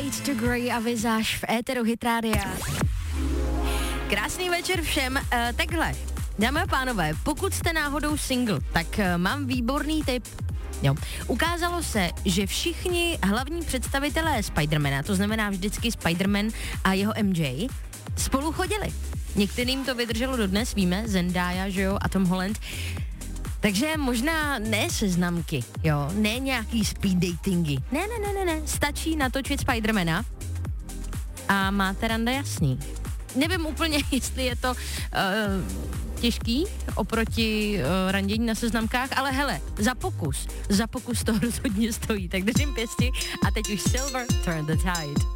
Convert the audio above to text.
Shades to Grey a Vizáž v éteru Hit Rádia. Krásný večer všem. Takhle, dámy a pánové, pokud jste náhodou single, tak mám výborný tip. Jo. Ukázalo se, že všichni hlavní představitelé Spidermana, to znamená vždycky Spiderman a jeho MJ, spolu chodili. Některým to vydrželo dodnes, víme, Zendaya, že jo, a Tom Holland. Takže možná ne seznamky, jo, ne nějaký speed datingy. Ne, stačí natočit Spidermana a máte rande jasný. Nevím úplně, jestli je to těžký oproti randění na seznamkách, ale hele, za pokus to rozhodně stojí. Tak držím pěsti a teď už Silver, Turn the Tide.